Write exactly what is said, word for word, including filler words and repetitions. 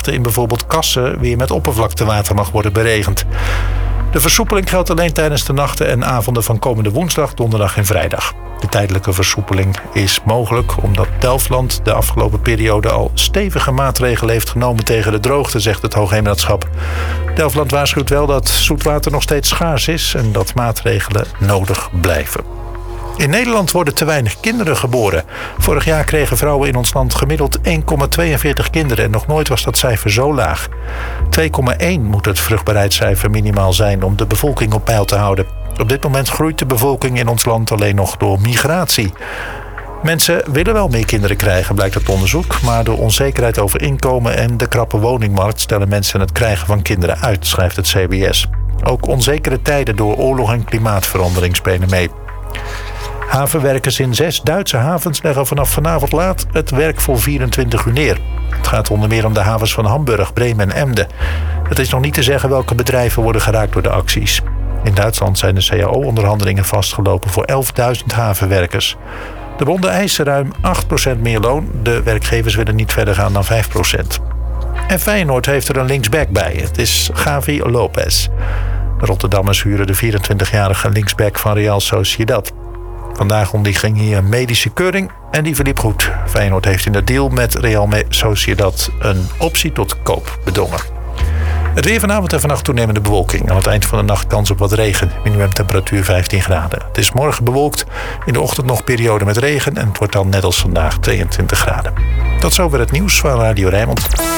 nachten in bijvoorbeeld Kassen weer met oppervlaktewater mag worden beregend. De versoepeling geldt alleen tijdens de nachten en avonden van komende woensdag, donderdag en vrijdag. De tijdelijke versoepeling is mogelijk omdat Delfland de afgelopen periode al stevige maatregelen heeft genomen tegen de droogte, zegt het Hoogheemraadschap. Delfland waarschuwt wel dat zoetwater nog steeds schaars is en dat maatregelen nodig blijven. In Nederland worden te weinig kinderen geboren. Vorig jaar kregen vrouwen in ons land gemiddeld één komma tweeënveertig kinderen en nog nooit was dat cijfer zo laag. twee komma één moet het vruchtbaarheidscijfer minimaal zijn om de bevolking op peil te houden. Op dit moment groeit de bevolking in ons land alleen nog door migratie. Mensen willen wel meer kinderen krijgen, blijkt uit onderzoek, maar door onzekerheid over inkomen en de krappe woningmarkt stellen mensen het krijgen van kinderen uit, schrijft het C B S. Ook onzekere tijden door oorlog en klimaatverandering spelen mee. Havenwerkers in zes Duitse havens leggen vanaf vanavond laat het werk voor vierentwintig uur neer. Het gaat onder meer om de havens van Hamburg, Bremen en Emden. Het is nog niet te zeggen welke bedrijven worden geraakt door de acties. In Duitsland zijn de C A O-onderhandelingen vastgelopen voor elfduizend havenwerkers. De bonden eisen ruim acht procent meer loon. De werkgevers willen niet verder gaan dan vijf procent. En Feyenoord heeft er een linksback bij. Het is Gavi Lopez. De Rotterdammers huren de vierentwintigjarige linksback van Real Sociedad. Vandaag onderging hij een medische keuring en die verliep goed. Feyenoord heeft in de deal met Real Sociedad een optie tot koop bedongen. Het weer vanavond en vannacht toenemende bewolking. Aan het eind van de nacht kans op wat regen. Minimumtemperatuur vijftien graden. Het is morgen bewolkt. In de ochtend nog periode met regen. En het wordt dan net als vandaag tweeëntwintig graden. Tot zover het nieuws van Radio Rijnmond.